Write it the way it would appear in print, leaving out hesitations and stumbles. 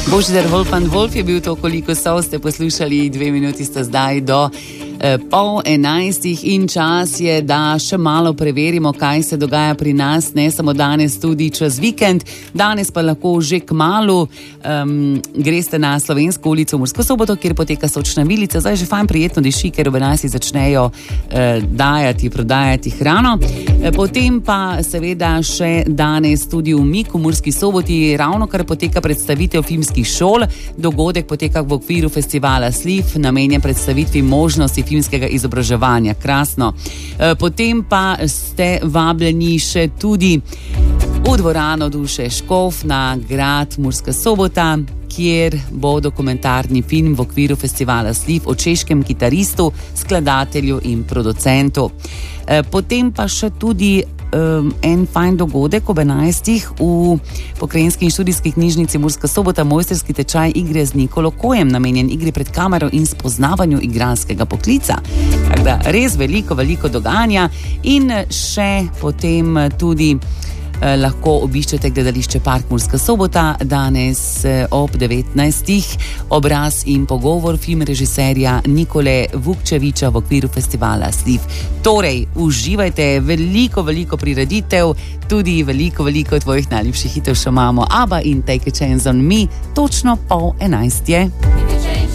Božidar Wolf je bil to, koliko so, ste poslušali, 2 minuti sta zdaj do 10:30 in čas je, da še malo preverimo, kaj se dogaja pri nas, ne samo danes, tudi čez vikend. Danes pa lahko že kmalu greste na Slovensko ulico v Mursko Soboto, kjer poteka sočna milica. Zdaj že fajn prijetno diši, ker ob 11 začnejo prodajati hrano. Potem pa seveda še danes tudi umik v Murski Soboti, ravno kar poteka predstavitev filmskih šol. Dogodek poteka v okviru festivala Sliv, namenjen predstavitvi možnosti filmskega izobraževanja. Krasno. Potem pa ste vabljeni še tudi v dvorano Duše Škof na grad Murska Sobota, kjer bo dokumentarni film v okviru festivala Sliv o češkem kitaristu, skladatelju in producentu. Potem pa še tudi en fajn dogodek ob 11 v Pokrajinski in študijski knjižnici Murska Sobota, mojsterski tečaj igre z Nikolo Kojem, namenjen igri pred kamero in spoznavanju igralskega poklica. Tako da res veliko dogajanja in še potem tudi lahko obiščete gledališče Park Murska Sobota danes ob 19. Obraz in pogovor film režiserja Nikole Vukčeviča v okviru festivala Sliv. Torej, uživajte, veliko prireditev, tudi veliko tvojih najljubših hitov še imamo. ABBA in Take a Chance on Me, točno 10:30 je.